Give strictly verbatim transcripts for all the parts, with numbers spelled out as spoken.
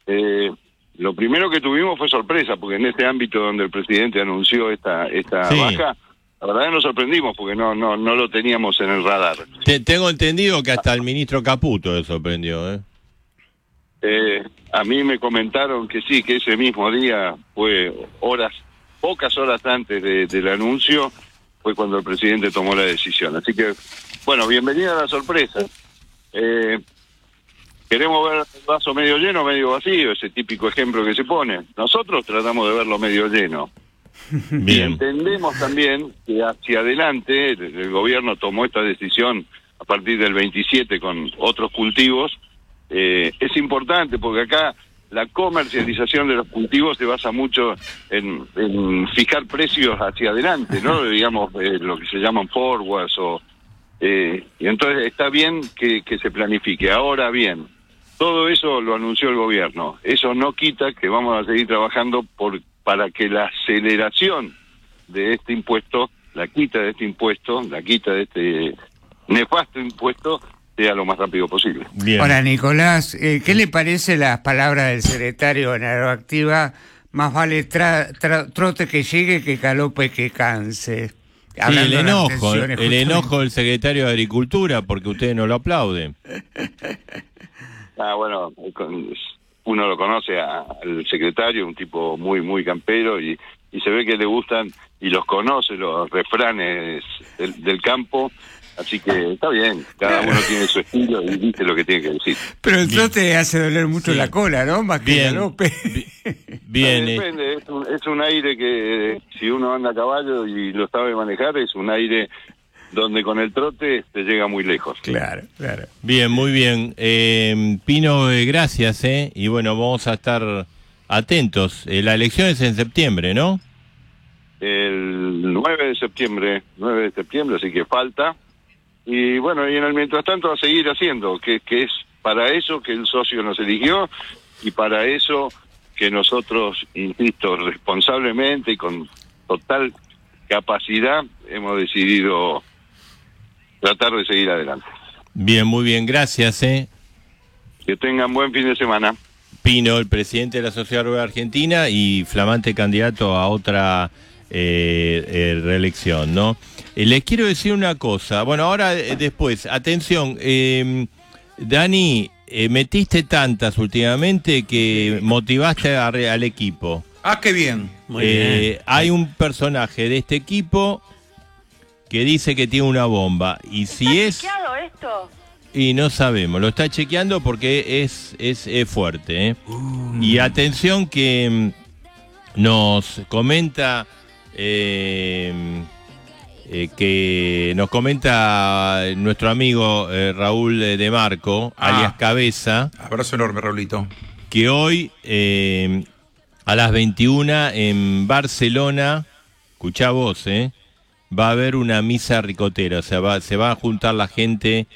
Eh, lo primero que tuvimos fue sorpresa, porque en este ámbito donde el presidente anunció esta esta Sí. baja, la verdad nos sorprendimos porque no no no lo teníamos en el radar. Te, tengo entendido que hasta el ministro Caputo le sorprendió, ¿eh? Eh, a mí me comentaron que sí, que ese mismo día fue horas, pocas horas antes de, del anuncio, fue cuando el presidente tomó la decisión. Así que, bueno, bienvenida a la sorpresa. Eh, queremos ver el vaso medio lleno o medio vacío, ese típico ejemplo que se pone. Nosotros tratamos de verlo medio lleno. Y Bien. entendemos también que hacia adelante el, el gobierno tomó esta decisión a partir del veintisiete con otros cultivos. Eh, es importante porque acá la comercialización de los cultivos se basa mucho en, en fijar precios hacia adelante, ¿no? Digamos, eh, lo que se llaman forwards o... Eh, y entonces está bien que, que se planifique. Ahora bien, todo eso lo anunció el gobierno. Eso no quita que vamos a seguir trabajando por para que la aceleración de este impuesto, la quita de este impuesto, la quita de este nefasto impuesto, sea lo más rápido posible. Bien. Hola, Nicolás, eh, ¿qué le parece las palabras del secretario en Agroactiva? Más vale tra- tra- trote que llegue que galope que canse. Sí, Hablando el de las enojo, tensiones, el justamente. enojo del secretario de Agricultura porque ustedes no lo aplauden. Ah, bueno, con- uno lo conoce a- al secretario, un tipo muy, muy campero, y, y se ve que le gustan y los conoce los refranes del, del campo, así que está bien, cada uno tiene su estilo y dice lo que tiene que decir. Pero el trote hace doler mucho Sí. la cola, ¿no? Más que el Bien. galope. Bien, Eh, eh, depende, es un, es un aire que eh, si uno anda a caballo y lo sabe manejar, es un aire donde con el trote se llega muy lejos. Claro, claro. bien, muy bien. Eh, Pino, eh, gracias, ¿eh? Y bueno, vamos a estar atentos. Eh, la elección es en septiembre, ¿no? El nueve de septiembre, nueve de septiembre, así que falta. Y bueno, y en el mientras tanto a seguir haciendo, que, que es para eso que el socio nos eligió y para eso que nosotros, insisto, responsablemente y con total capacidad hemos decidido tratar de seguir adelante. Bien, muy bien, gracias, ¿eh? Que tengan buen fin de semana. Pino, el presidente de la Sociedad Rural Argentina y flamante candidato a otra eh, eh, reelección, ¿no? Eh, les quiero decir una cosa. Bueno, ahora eh, después, atención, eh, Dani, eh, metiste tantas últimamente que motivaste a re- al equipo. Ah, qué bien. Muy Eh, bien. Hay un personaje de este equipo que dice que tiene una bomba y si es... chequeado esto? Y no sabemos, lo está chequeando porque es, es, es fuerte, ¿eh? Y atención que mm, nos comenta eh, eh, que nos comenta nuestro amigo eh, Raúl de Marco, Ah. alias Cabeza, Abrazo enorme, Raulito. que hoy eh, a las veintiuna en Barcelona, escuchá vos, ¿eh? Va a haber una misa ricotera, o sea, va, se va a juntar la gente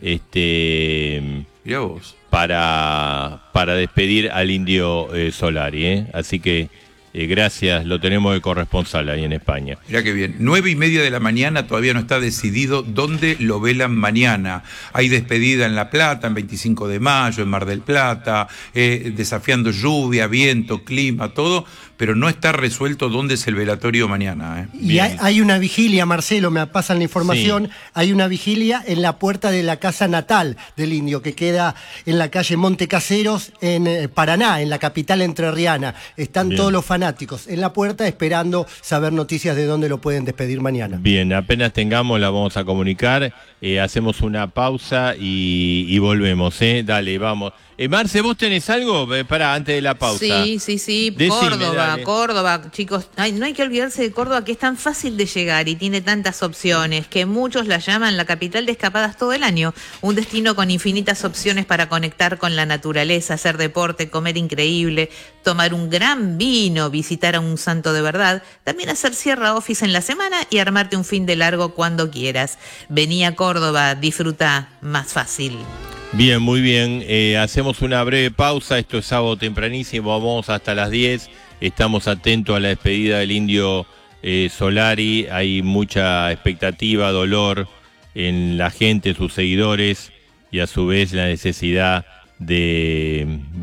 este Mirá vos. para, para despedir al Indio eh, Solari, ¿eh? Así que eh, gracias, lo tenemos de corresponsal ahí en España. Mirá qué bien. Nueve y media de la mañana, todavía no está decidido dónde lo velan mañana. Hay despedida en La Plata, en veinticinco de mayo, en Mar del Plata, eh, desafiando lluvia, viento, clima, todo, pero no está resuelto dónde es el velatorio mañana. ¿eh? Y hay, hay una vigilia, Marcelo, me pasan la información, Sí. hay una vigilia en la puerta de la casa natal del Indio, que queda en la calle Monte Caseros, en eh, Paraná, en la capital entrerriana. Están Bien. todos los fanáticos en la puerta esperando saber noticias de dónde lo pueden despedir mañana. Bien, apenas tengamos la vamos a comunicar, eh, hacemos una pausa y, y volvemos, ¿eh? Dale, vamos. Eh, Marce, ¿vos tenés algo? Eh, pará, antes de la pausa. Sí, sí, sí, Decime, Córdoba, dale. Córdoba, chicos, ay, no hay que olvidarse de Córdoba, que es tan fácil de llegar y tiene tantas opciones, que muchos la llaman la capital de escapadas todo el año, un destino con infinitas opciones para conectar con la naturaleza, hacer deporte, comer increíble, tomar un gran vino, visitar a un santo de verdad, también hacer cierra office en la semana y armarte un fin de largo cuando quieras. Vení a Córdoba, disfruta más fácil. Bien, muy bien. Eh, hacemos una breve pausa. Esto es sábado tempranísimo. Vamos hasta las diez. Estamos atentos a la despedida del Indio eh, Solari. Hay mucha expectativa, dolor en la gente, sus seguidores y a su vez la necesidad de